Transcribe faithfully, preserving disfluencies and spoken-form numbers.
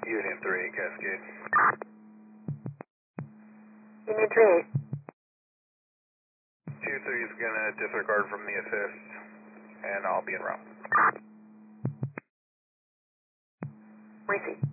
Union three, Cascade. Union three. two three is going to disregard from the assist, and I'll be en route. Receive.